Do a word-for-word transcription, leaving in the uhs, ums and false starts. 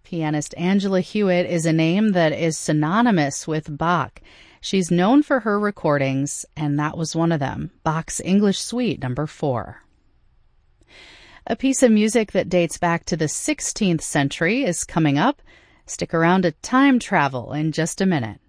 Pianist Angela Hewitt is a name that is synonymous with Bach. She's known for her recordings, and that was one of them, Bach's English Suite number four. A piece of music that dates back to the sixteenth century is coming up. Stick around to time travel in just a minute.